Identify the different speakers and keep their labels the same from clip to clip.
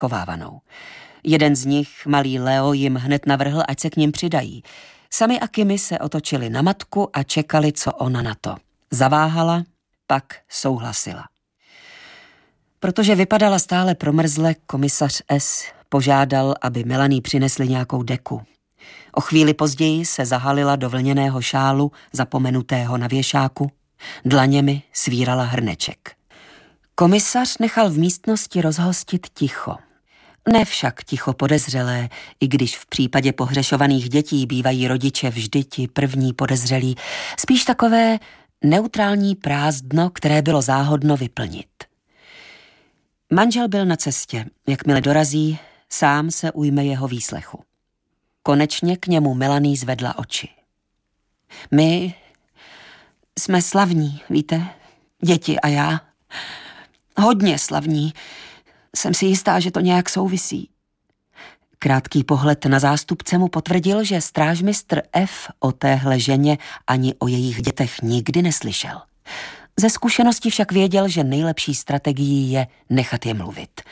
Speaker 1: schovávanou. Jeden z nich, malý Leo, jim hned navrhl, ať se k ním přidají. Sami a Kimi se otočili na matku a čekali, co ona na to. Zaváhala, pak souhlasila. Protože vypadala stále promrzle, komisař S. požádal, aby Melanie přinesli nějakou deku. O chvíli později se zahalila do vlněného šálu, zapomenutého na věšáku. Dlaněmi svírala hrneček. Komisař nechal v místnosti rozhostit ticho. Ne však ticho podezřelé, i když v případě pohřešovaných dětí bývají rodiče vždy ti první podezřelí, spíš takové neutrální prázdno, které bylo záhodno vyplnit. Manžel byl na cestě, jakmile dorazí, sám se ujme jeho výslechu. Konečně k němu Melanie zvedla oči. My jsme slavní, víte, děti a já. Hodně slavní. Jsem si jistá, že to nějak souvisí. Krátký pohled na zástupce mu potvrdil, že strážmistr F. o téhle ženě ani o jejich dětech nikdy neslyšel. Ze zkušenosti však věděl, že nejlepší strategií je nechat je mluvit.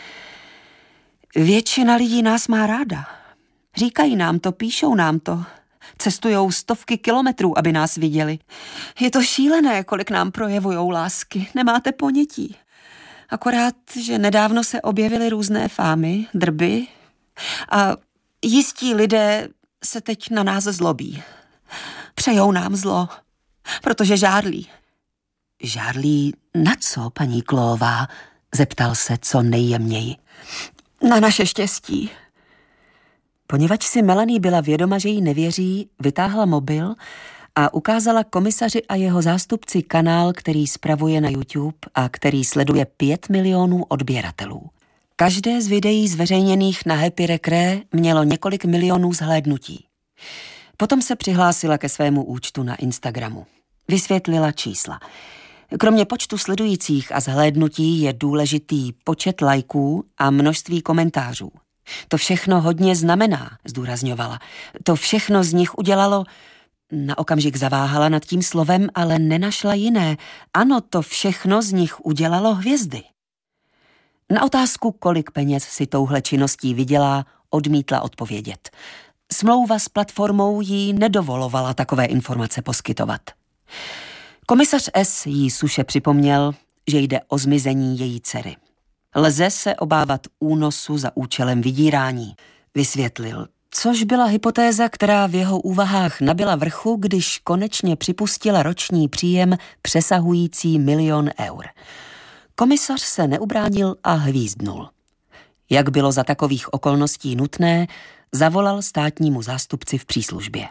Speaker 1: Většina lidí nás má ráda. Říkají nám to, píšou nám to. Cestujou stovky kilometrů, aby nás viděli. Je to šílené, kolik nám projevujou lásky. Nemáte ponětí. Akorát, že nedávno se objevily různé fámy, drby a jistí lidé se teď na nás zlobí. Přejou nám zlo, protože žárlí. Žárlí na co, paní Klová? Zeptal se co nejjemněji. Na naše štěstí. Poněvadž si Melanie byla vědoma, že jí nevěří, vytáhla mobil a ukázala komisaři a jeho zástupci kanál, který spravuje na YouTube a který sleduje 5 milionů odběratelů. Každé z videí zveřejněných na Happy Recre mělo několik milionů zhlédnutí. Potom se přihlásila ke svému účtu na Instagramu. Vysvětlila čísla. Kromě počtu sledujících a zhlédnutí je důležitý počet lajků a množství komentářů. To všechno hodně znamená, zdůrazňovala. To všechno z nich udělalo... Na okamžik zaváhala nad tím slovem, ale nenašla jiné. Ano, to všechno z nich udělalo hvězdy. Na otázku, kolik peněz si touhle činností vydělá, odmítla odpovědět. Smlouva s platformou jí nedovolovala takové informace poskytovat. Komisař S. jí suše připomněl, že jde o zmizení její dcery. Lze se obávat únosu za účelem vydírání, vysvětlil, což byla hypotéza, která v jeho úvahách nabyla vrchu, když konečně připustila roční příjem přesahující 1 000 000 eur. Komisař se neubránil a hvízdnul. Jak bylo za takových okolností nutné, zavolal státnímu zástupci v příslužbě.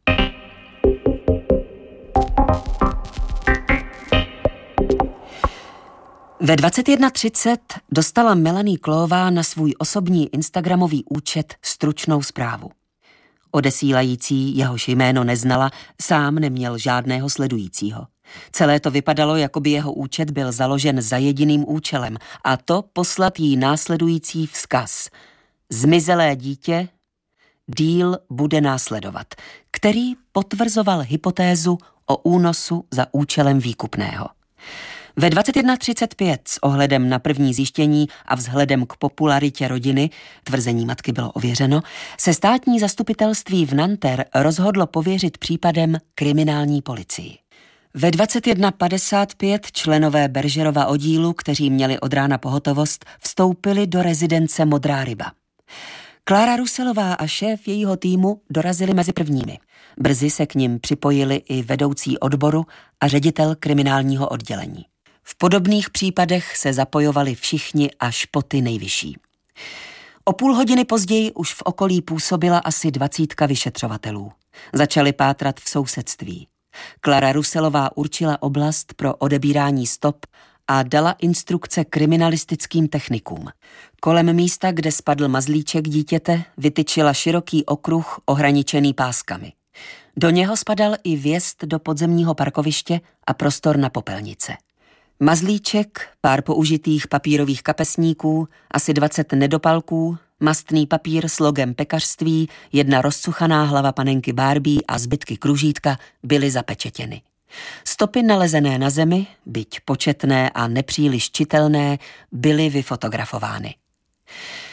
Speaker 1: Ve 21:30 dostala Melanie Klová na svůj osobní instagramový účet stručnou zprávu. Odesílající, jehož jméno neznala, sám neměl žádného sledujícího. Celé to vypadalo, jako by jeho účet byl založen za jediným účelem, a to poslat jí následující vzkaz. Zmizelé dítě, díl bude následovat, který potvrzoval hypotézu o únosu za účelem výkupného. Ve 21:35 s ohledem na první zjištění a vzhledem k popularitě rodiny, tvrzení matky bylo ověřeno, se státní zastupitelství v Nanterre rozhodlo pověřit případem kriminální policii. Ve 21:55 členové Bergerova oddílu, kteří měli od rána pohotovost, vstoupili do rezidence Modrá ryba. Klára Ruselová a šéf jejího týmu dorazili mezi prvními. Brzy se k nim připojili i vedoucí odboru a ředitel kriminálního oddělení. V podobných případech se zapojovali všichni až po ty nejvyšší. O půl hodiny později už v okolí působila asi 20 vyšetřovatelů. Začali pátrat v sousedství. Klára Ruselová určila oblast pro odebírání stop a dala instrukce kriminalistickým technikům. Kolem místa, kde spadl mazlíček dítěte, vytyčila široký okruh ohraničený páskami. Do něho spadal i vjezd do podzemního parkoviště a prostor na popelnice. Mazlíček, pár použitých papírových kapesníků, asi 20 nedopalků, mastný papír s logem pekařství, jedna rozcuchaná hlava panenky Barbie a zbytky kružítka byly zapečetěny. Stopy nalezené na zemi, byť početné a nepříliš čitelné, byly vyfotografovány.